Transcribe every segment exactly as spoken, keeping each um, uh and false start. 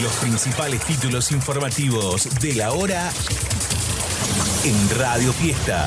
Los principales títulos informativos de la hora en Radio Fiesta.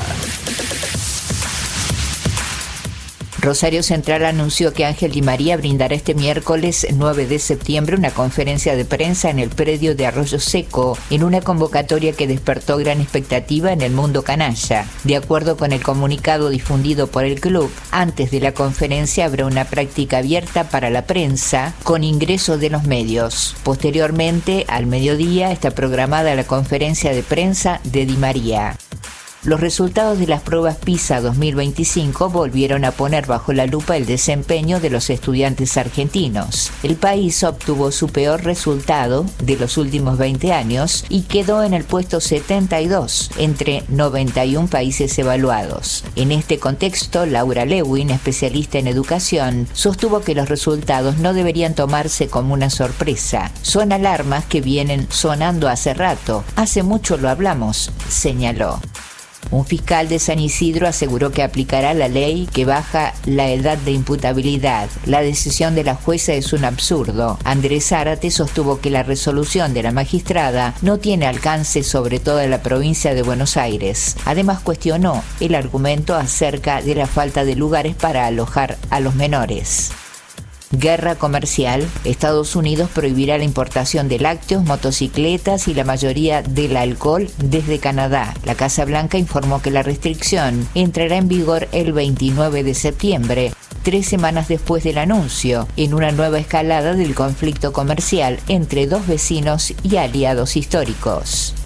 Rosario Central anunció que Ángel Di María brindará este miércoles nueve de septiembre una conferencia de prensa en el predio de Arroyo Seco, en una convocatoria que despertó gran expectativa en el mundo canalla. De acuerdo con el comunicado difundido por el club, antes de la conferencia habrá una práctica abierta para la prensa con ingreso de los medios. Posteriormente, al mediodía, está programada la conferencia de prensa de Di María. Los resultados de las pruebas PISA dos mil veinticinco volvieron a poner bajo la lupa el desempeño de los estudiantes argentinos. El país obtuvo su peor resultado de los últimos veinte años y quedó en el puesto setenta y dos entre noventa y uno países evaluados. En este contexto, Laura Lewin, especialista en educación, sostuvo que los resultados no deberían tomarse como una sorpresa. Son alarmas que vienen sonando hace rato. Hace mucho lo hablamos, señaló. Un fiscal de San Isidro aseguró que aplicará la ley que baja la edad de imputabilidad. La decisión de la jueza es un absurdo. Andrés Zárate sostuvo que la resolución de la magistrada no tiene alcance sobre toda la provincia de Buenos Aires. Además, cuestionó el argumento acerca de la falta de lugares para alojar a los menores. Guerra comercial. Estados Unidos prohibirá la importación de lácteos, motocicletas y la mayoría del alcohol desde Canadá. La Casa Blanca informó que la restricción entrará en vigor el veintinueve de septiembre, tres semanas después del anuncio, en una nueva escalada del conflicto comercial entre dos vecinos y aliados históricos.